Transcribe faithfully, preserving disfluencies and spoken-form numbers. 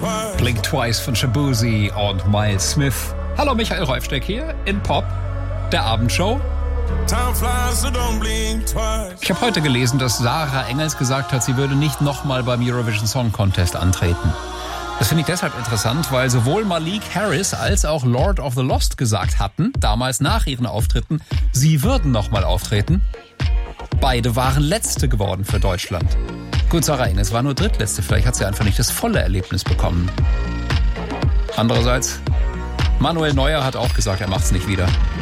Blink Twice von Shaboozey und Miles Smith. Hallo, Michael Räufsteck hier in Pop, der Abendshow. Ich habe heute gelesen, dass Sarah Engels gesagt hat, sie würde nicht nochmal beim Eurovision Song Contest antreten. Das finde ich deshalb interessant, weil sowohl Malik Harris als auch Lord of the Lost gesagt hatten, damals nach ihren Auftritten, sie würden nochmal auftreten. Beide waren Letzte geworden für Deutschland. Gut, Sarah Engels war nur Drittletzte, vielleicht hat sie einfach nicht das volle Erlebnis bekommen. Andererseits, Manuel Neuer hat auch gesagt, er macht's nicht wieder.